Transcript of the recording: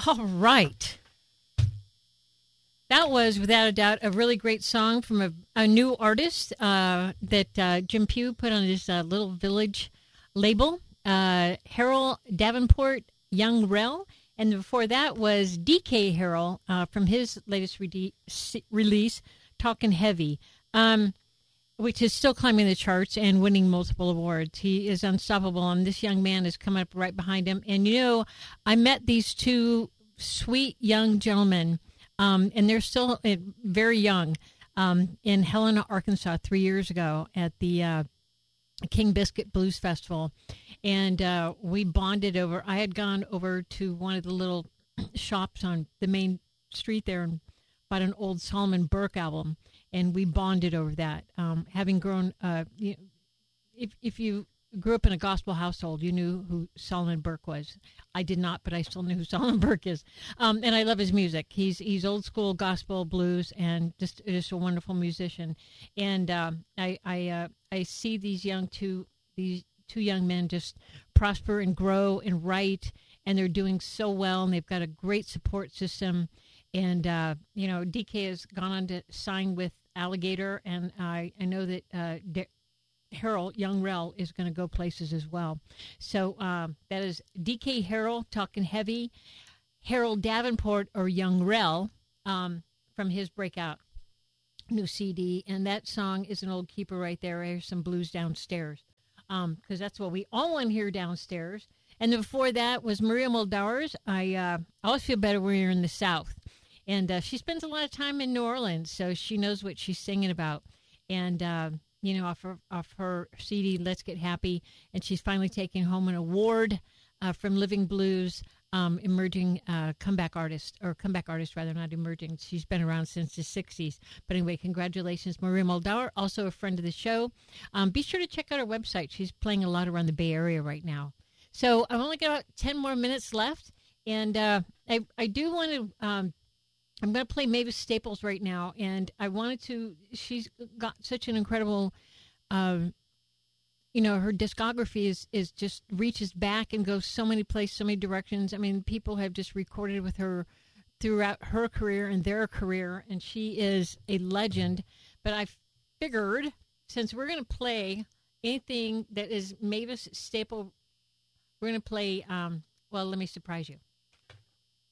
All right. That was, without a doubt, a really great song from a new artist that Jim Pugh put on his Little Village label, Harold Davenport, Young Rel. And before that was DK Harrell from his latest release, Talkin' Heavy, which is still climbing the charts and winning multiple awards. He is unstoppable, and this young man is coming up right behind him. And, you know, I met these two sweet young gentlemen, and they're still very young, in Helena, Arkansas 3 years ago at the King Biscuit Blues Festival. And we bonded over. I had gone over to one of the little shops on the main street there and bought an old Solomon Burke album, and we bonded over that. Having grown, if you grew up in a gospel household, you knew who Solomon Burke was. I did not, but I still know who Solomon Burke is. And I love his music. He's old school gospel blues and just a wonderful musician. And I see these two young men just prosper and grow and write, and they're doing so well, and they've got a great support system. And, DK has gone on to sign with Alligator, and I know that Harold, Young Rel, is going to go places as well. So that is DK Harrell, Talkin' Heavy, Harold Davenport, or Young Rel, from his breakout new CD. And that song is an old keeper right there. There's some blues downstairs, because that's what we all want to hear downstairs. And then before that was Maria Moldauers. I always feel better when you're in the South. And she spends a lot of time in New Orleans, so she knows what she's singing about. And, off her CD, Let's Get Happy. And she's finally taking home an award from Living Blues, emerging comeback artist, not emerging. She's been around since the 60s. But anyway, congratulations, Maria Moldauer, also a friend of the show. Be sure to check out her website. She's playing a lot around the Bay Area right now. So I've only got about 10 more minutes left. And I do want to... I'm going to play Mavis Staples right now, and I wanted to, she's got such an incredible, her discography is just reaches back and goes so many places, so many directions. I mean, people have just recorded with her throughout her career and their career, and she is a legend. But I figured, since we're going to play anything that is Mavis Staples, we're going to play, let me surprise you.